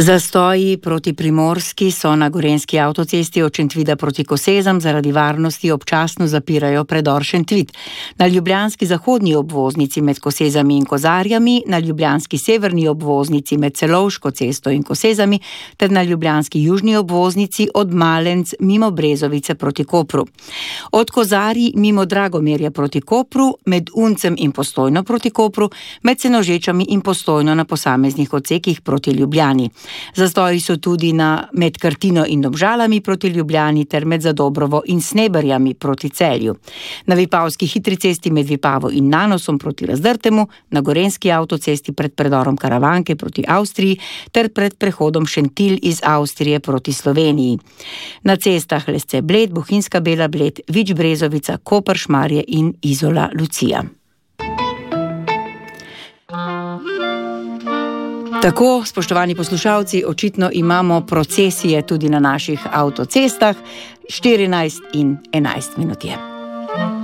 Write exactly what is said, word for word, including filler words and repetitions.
Zastoji proti Primorski so na gorenjski avtocesti od Šentvida proti Kosezam zaradi varnosti občasno zapirajo predor Šentvid. Na ljubljanski zahodni obvoznici med Kosezami in Kozarjami, na ljubljanski severni obvoznici med Celovško cesto in Kosezami ter na ljubljanski južni obvoznici od Malenc mimo Brezovice proti Kopru. Od Kozarij mimo Dragomerja proti Kopru, med Uncem in Postojno proti Kopru, med Senožečami in Postojno na posameznih odsekih proti Ljubljani. Zastoji so tudi na med Krtino in Domžalami proti Ljubljani ter med Zadobrovo in Sneberjami proti Celju. Na Vipavski hitri cesti med Vipavo in Nanosom proti Razdrtemu, na gorenjski avtocesti pred predorom Karavanke proti Avstriji ter pred prehodom Šentilj iz Avstrije proti Sloveniji. Na cestah Lesce Bled, Bohinjska Bela Bled, Vič Brezovica, Koper Šmarje in Izola Lucija. Tako, spoštovani poslušalci, očitno imamo procesije tudi na naših avtocestah. štirinajst in enajst minut je.